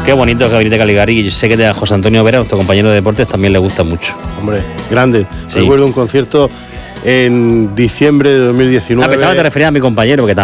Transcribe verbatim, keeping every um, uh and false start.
Qué bonito el Gabinete Caligari, y yo sé que a José Antonio Vera, nuestro compañero de deportes, también le gusta mucho. Hombre, grande. Sí. Recuerdo un concierto en diciembre de dos mil diecinueve. Ah, pensaba que te referías a mi compañero, porque